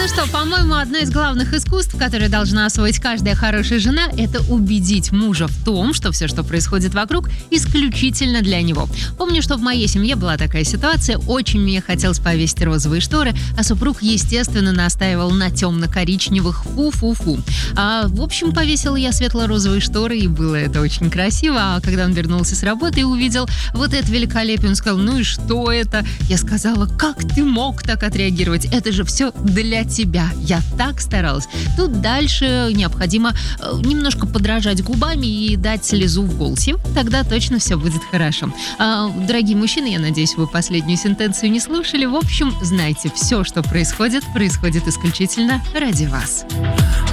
Ну что, по-моему, одно из главных искусств, которое должна освоить каждая хорошая жена, это убедить мужа в том, что все, что происходит вокруг, исключительно для него. Помню, что в моей семье была такая ситуация. Очень мне хотелось повесить розовые шторы, а супруг, естественно, настаивал на темно-коричневых. Фу-фу-фу. В общем, повесила я светло-розовые шторы, и было это очень красиво. А когда он вернулся с работы и увидел вот это великолепие, он сказал: ну и что это? Я сказала: как ты мог так отреагировать? Это же все для тебя. Я так старалась. Тут дальше необходимо немножко подражать губами и дать слезу в голосе. Тогда точно все будет хорошо. Дорогие мужчины, я надеюсь, вы последнюю сентенцию не слушали. В общем, знайте, все, что происходит исключительно ради вас.